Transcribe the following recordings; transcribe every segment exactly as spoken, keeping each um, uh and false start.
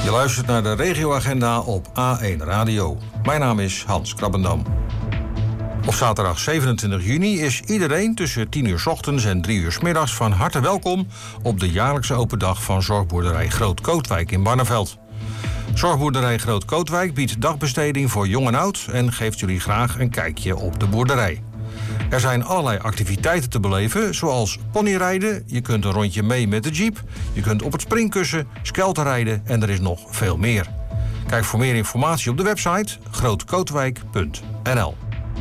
Je luistert naar de regioagenda op A één Radio. Mijn naam is Hans Krabbendam. Op zaterdag zevenentwintig juni is iedereen tussen tien uur 's ochtends en drie uur 's middags van harte welkom op de jaarlijkse open dag van Zorgboerderij Groot Kootwijk in Barneveld. Zorgboerderij Groot Kootwijk biedt dagbesteding voor jong en oud en geeft jullie graag een kijkje op de boerderij. Er zijn allerlei activiteiten te beleven, zoals ponyrijden, je kunt een rondje mee met de jeep, je kunt op het springkussen, skelterrijden en er is nog veel meer. Kijk voor meer informatie op de website groot kootwijk punt n l.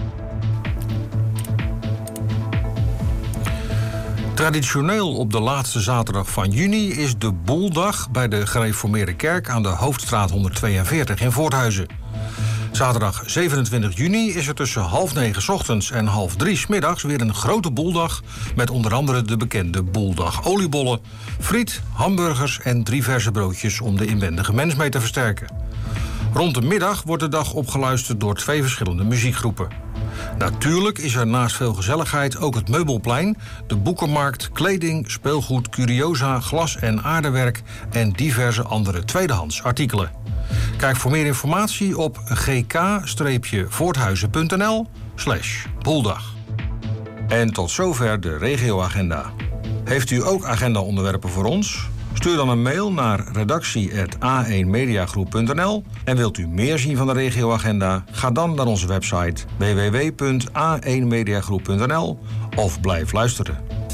Traditioneel op de laatste zaterdag van juni is de Boeldag bij de Gereformeerde Kerk aan de Hoofdstraat honderdtweeënveertig in Voorthuizen. Zaterdag zevenentwintig juni is er tussen half negen 's ochtends en half drie 's middags weer een grote boeldag met onder andere de bekende Boeldag oliebollen, friet, hamburgers en drie verse broodjes om de inwendige mens mee te versterken. Rond de middag wordt de dag opgeluisterd door twee verschillende muziekgroepen. Natuurlijk is er naast veel gezelligheid ook het meubelplein, de boekenmarkt, kleding, speelgoed, curiosa, glas en aardewerk en diverse andere tweedehands artikelen. Kijk voor meer informatie op g k voorthuizen punt n l slash boeldag. En tot zover de regioagenda. Heeft u ook agenda-onderwerpen voor ons? Stuur dan een mail naar redactie apenstaartje a één mediagroep punt n l en wilt u meer zien van de regioagenda? Ga dan naar onze website w w w punt a één mediagroep punt n l of blijf luisteren.